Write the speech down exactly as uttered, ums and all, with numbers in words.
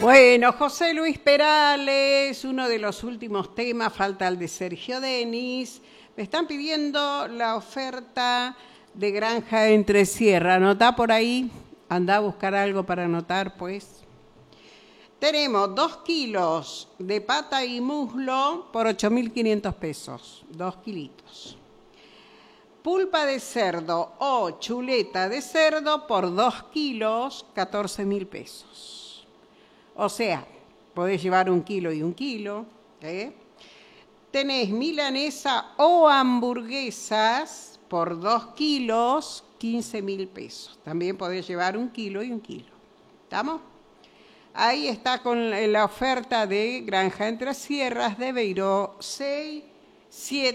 Bueno, José Luis Perales, uno de los últimos temas, falta el de Sergio Denis. Me están pidiendo la oferta de Granja Entre Sierra. Anotá por ahí, andá a buscar algo para anotar, pues. Tenemos dos kilos de pata y muslo por ocho mil quinientos pesos, dos kilitos. Pulpa de cerdo o chuleta de cerdo por dos kilos, catorce mil pesos. O sea, podés llevar un kilo y un kilo. ¿eh? Tenés milanesa o hamburguesas por dos kilos, quince mil pesos. También podés llevar un kilo y un kilo. ¿Estamos? Ahí está con la oferta de Granja Entre Sierras de Beiró seis siete.